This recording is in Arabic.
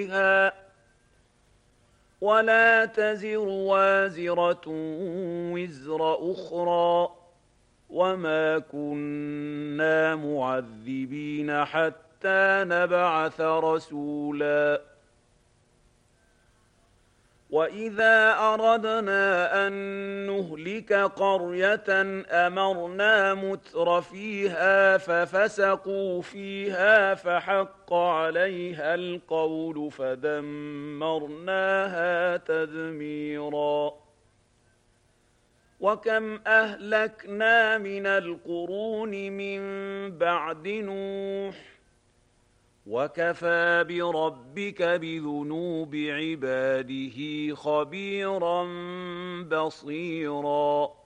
ولا تزر وازرة وزر أخرى وما كنا معذبين حتى نبعث رسولا وإذا أردنا أن نهلك قرية أمرنا متر فيها ففسقوا فيها فحق عليها القول فدمرناها تدميرا وكم أهلكنا من القرون من بعد نوح وكفى بربك بذنوب عباده خبيرا بصيرا